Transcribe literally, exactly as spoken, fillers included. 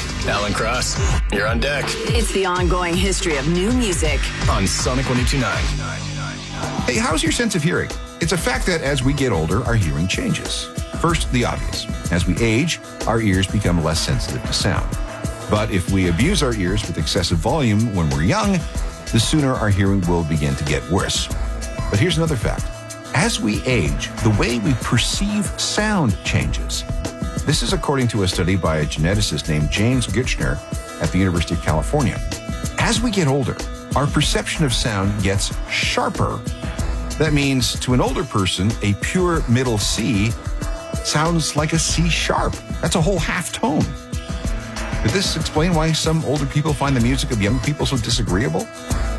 Alan Cross, you're on deck. It's the ongoing history of new music on Sonic one oh two point nine. Hey, how's your sense of hearing? It's a fact that as we get older, our hearing changes. First, the obvious. As we age, our ears become less sensitive to sound. But if we abuse our ears with excessive volume when we're young, the sooner our hearing will begin to get worse. But here's another fact. As we age, the way we perceive sound changes. This is according to a study by a geneticist named James Gutschner at the University of California. As we get older, our perception of sound gets sharper. That means to an older person, a pure middle C sounds like a C sharp. That's a whole half tone. Could this explain why some older people find the music of young people so disagreeable?